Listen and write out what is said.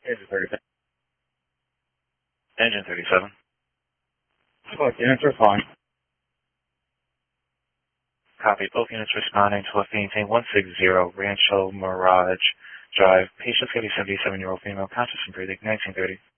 Engine 37. Engine 37. Look, units respond. Copy. Both units responding to left maintain 160 Rancho Mirage Drive. Patient 77-year-old female, conscious and breathing, 1930.